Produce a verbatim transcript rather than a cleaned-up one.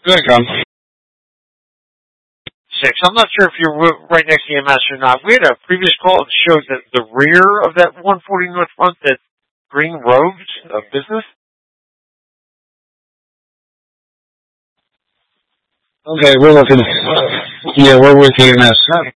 Good, come. Six. I'm not sure if you're w- right next to E M S or not. We had a previous call that showed that the rear of that one forty North Front, that green robes of business. Okay, we're looking. Yeah, we're with E M S.